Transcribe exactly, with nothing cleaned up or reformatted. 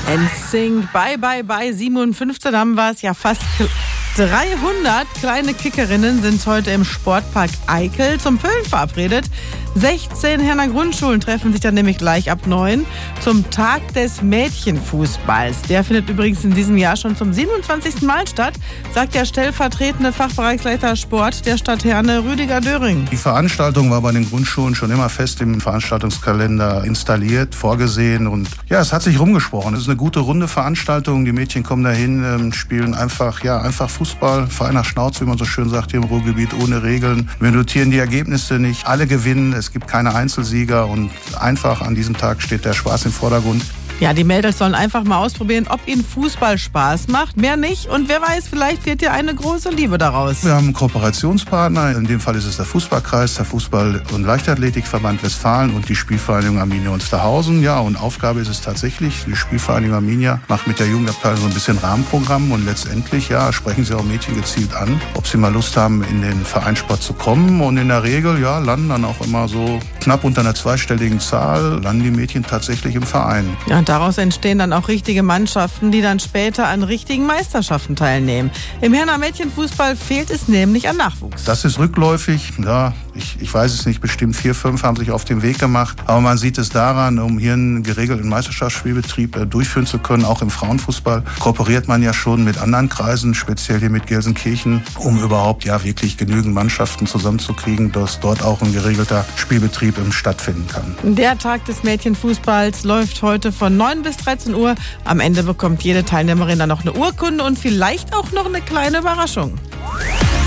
N Sync, bye, bye, bye, siebenundfünfzig haben wir es, ja fast dreihundert kleine Kickerinnen sind heute im Sportpark Eickel zum Pölen verabredet. sechzehn Herner Grundschulen treffen sich dann nämlich gleich ab neun zum Tag des Mädchenfußballs. Der findet übrigens in diesem Jahr schon zum siebenundzwanzigsten Mal statt, sagt der stellvertretende Fachbereichsleiter Sport der Stadt Herne, Rüdiger Döring. Die Veranstaltung war bei den Grundschulen schon immer fest im Veranstaltungskalender installiert, vorgesehen und ja, es hat sich rumgesprochen. Es ist eine gute runde Veranstaltung. Die Mädchen kommen dahin, spielen einfach, ja, einfach Fußball, frei nach Schnauze, wie man so schön sagt hier im Ruhrgebiet, ohne Regeln. Wir notieren die Ergebnisse nicht. Alle gewinnen, es gibt keine Einzelsieger und einfach an diesem Tag steht der Spaß im Vordergrund. Ja, die Mädels sollen einfach mal ausprobieren, ob ihnen Fußball Spaß macht, mehr nicht. Und wer weiß, vielleicht wird ja eine große Liebe daraus. Wir haben einen Kooperationspartner, in dem Fall ist es der Fußballkreis, der Fußball- und Leichtathletikverband Westfalen und die Spielvereinigung Arminia Unsterhausen. Ja, und Aufgabe ist es tatsächlich, die Spielvereinigung Arminia macht mit der Jugendabteilung so ein bisschen Rahmenprogramm und letztendlich, ja, sprechen sie auch Mädchen gezielt an, ob sie mal Lust haben, in den Vereinssport zu kommen. Und in der Regel, ja, landen dann auch immer so knapp unter einer zweistelligen Zahl, landen die Mädchen tatsächlich im Verein. Ja, und daraus entstehen dann auch richtige Mannschaften, die dann später an richtigen Meisterschaften teilnehmen. Im Herner Mädchenfußball fehlt es nämlich an Nachwuchs. Das ist rückläufig, ja, ich, ich weiß es nicht, bestimmt vier, fünf haben sich auf den Weg gemacht. Aber man sieht es daran, um hier einen geregelten Meisterschaftsspielbetrieb äh, durchführen zu können, auch im Frauenfußball, kooperiert man ja schon mit anderen Kreisen, speziell hier mit Gelsenkirchen, um überhaupt ja wirklich genügend Mannschaften zusammenzukriegen, dass dort auch ein geregelter Spielbetrieb ähm, stattfinden kann. Der Tag des Mädchenfußballs läuft heute von neun bis dreizehn Uhr. Am Ende bekommt jede Teilnehmerin dann noch eine Urkunde und vielleicht auch noch eine kleine Überraschung.